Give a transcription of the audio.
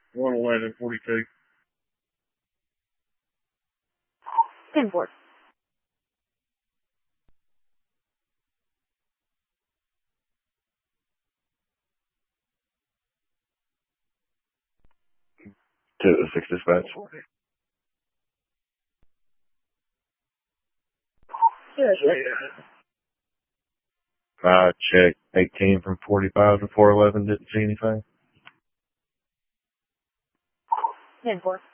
111-42. 10-4. To the 6 dispatch. Yes, I checked 18 from 45 to 411. Didn't see anything. 10-4.